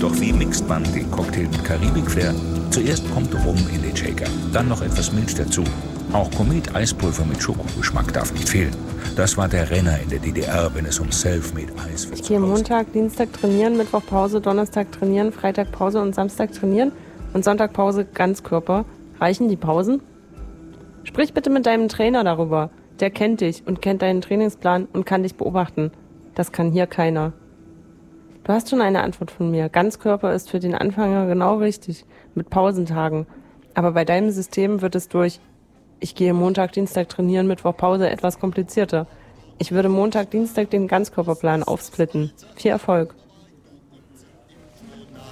Doch wie mixt man den Cocktail mit Karibik-Flair? Zuerst kommt Rum in den Shaker, dann noch etwas Milch dazu. Auch Komet-Eispulver mit Schokogeschmack darf nicht fehlen. Das war der Renner in der DDR, wenn es um Selfmade-Eis geht. Ich gehe Montag, Dienstag trainieren, Mittwoch Pause, Donnerstag trainieren, Freitag Pause und Samstag trainieren und Sonntag Pause Ganzkörper. Reichen die Pausen? Sprich bitte mit deinem Trainer darüber. Der kennt dich und kennt deinen Trainingsplan und kann dich beobachten. Das kann hier keiner. Du hast schon eine Antwort von mir. Ganzkörper ist für den Anfänger genau richtig, mit Pausentagen. Aber bei deinem System wird es durch ich gehe Montag, Dienstag trainieren, Mittwoch Pause etwas komplizierter. Ich würde Montag, Dienstag den Ganzkörperplan aufsplitten. Viel Erfolg!